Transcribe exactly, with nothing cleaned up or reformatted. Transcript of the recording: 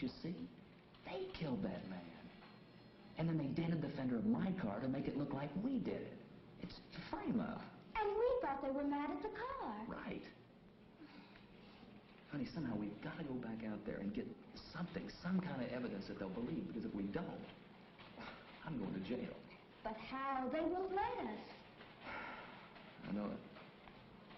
you see? They killed that man. And then they dented the fender of my car to make it look like we did it. It's a frame-up. And we thought they were mad at the car. Right. Honey, somehow we've got to go back out there and get something, some kind of evidence that they'll believe, because if we don't, I'm going to jail. But how? They won't let us. I know it.